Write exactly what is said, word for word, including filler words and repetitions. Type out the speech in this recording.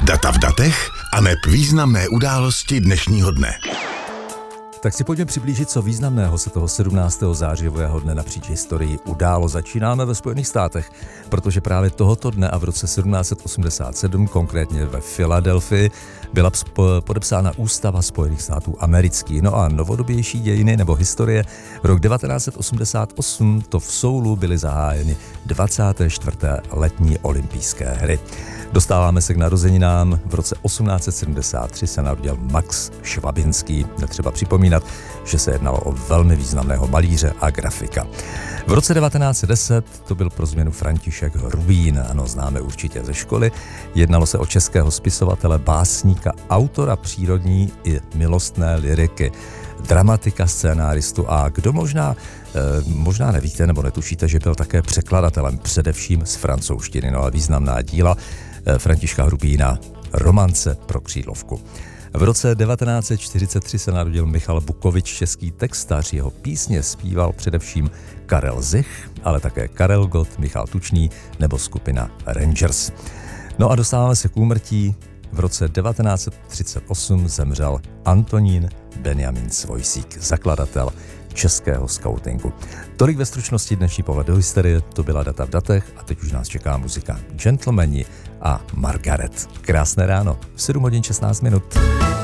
Data v datech aneb významné události dnešního dne. Tak si pojďme přiblížit, co významného se toho sedmnáctého zářijového dne napříč historii událo. Začínáme ve Spojených státech, protože právě tohoto dne a v roce sedmnáct set osmdesát sedm, konkrétně ve Filadelfii, byla podepsána Ústava Spojených států amerických. No a novodobější dějiny nebo historie. Rok devatenáct set osmdesát osm, to v Soulu byly zahájeny dvacáté čtvrté letní olympijské hry. Dostáváme se k narozeninám. V roce osmnáct set sedmdesát tři se narodil Max Švabinský. Netřeba připomínat, že se jednalo o velmi významného malíře a grafika. V roce devatenáct set deset to byl pro změnu František Hrubín, ano, známe určitě ze školy. Jednalo se o českého spisovatele, básníka, autora přírodní i milostné lyriky, dramatika, scénáristu a kdo možná, eh, možná nevíte nebo netušíte, že byl také překladatelem především z francouzštiny, no ale významná díla eh, Františka Hrubína, Romance pro křídlovku. V roce devatenáct set čtyřicet tři se narodil Michal Bukovič, český textař. Jeho písně zpíval především Karel Zich, ale také Karel Gott, Michal Tučný nebo skupina Rangers. No a dostáváme se k úmrtí. V roce devatenáct set třicet osm zemřel Antonín Benjamin Svojsík, zakladatel českého skautingu. Tolik ve stručnosti dnešní pohled do historie, to byla Data v datech a teď už nás čeká muzika Gentlemani a Margaret. Krásné ráno, v sedm hodin šestnáct minut.